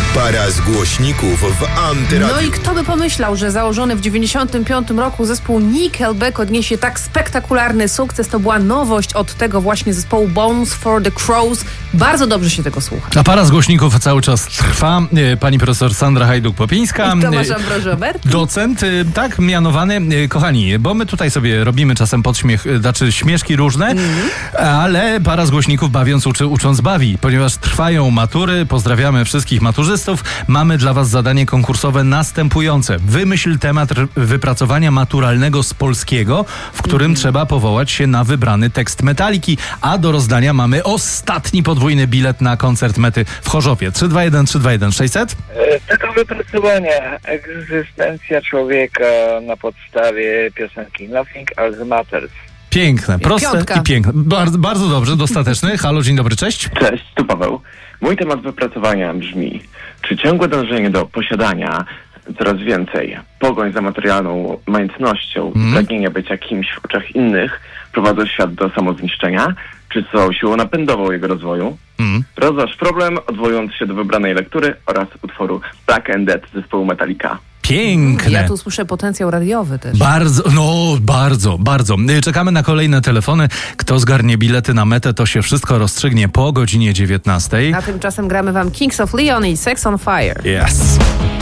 Para z głośników w Antyradiu. No i kto by pomyślał, że założony w 1995 roku zespół Nickelback odniesie tak spektakularny sukces. To była nowość od tego właśnie zespołu Bones for the Crows. Bardzo dobrze się tego słucha. A para z głośników cały czas trwa. Pani profesor Sandra Hajduk-Popińska. I Tomasz Ambroży-Oberty. Docent, tak, mianowany. Kochani, bo my tutaj sobie robimy czasem śmieszki różne, ale para z głośników bawiąc ucząc bawi, ponieważ trwają matury. Pozdrawiamy wszystkich maturzystów. Mamy dla was zadanie konkursowe następujące. Wymyśl temat wypracowania maturalnego z polskiego, w którym trzeba powołać się na wybrany tekst Metaliki, a do rozdania mamy ostatni podwójny bilet na koncert Mety w Chorzowie. 321 321 600. Tego wypracowania egzystencja człowieka na podstawie piosenki Nothing Else Matters. Piękne, proste Piątka. i piękne. Bardzo dobrze, dostateczny. Halo, dzień dobry, cześć. Cześć, tu Paweł. Mój temat wypracowania brzmi: czy ciągłe dążenie do posiadania coraz więcej, pogoń za materialną majątnością, pragnienie bycia kimś w oczach innych prowadzą świat do samozniszczenia, czy są siłą napędową jego rozwoju? Rozważ problem, odwołując się do wybranej lektury oraz utworu Black and Dead zespołu Metallica. Piękne. Ja tu słyszę potencjał radiowy też. Bardzo. Czekamy na kolejne telefony. Kto zgarnie bilety na Metę, to się wszystko rozstrzygnie po godzinie 19. A tymczasem gramy wam Kings of Leon i Sex on Fire. Yes.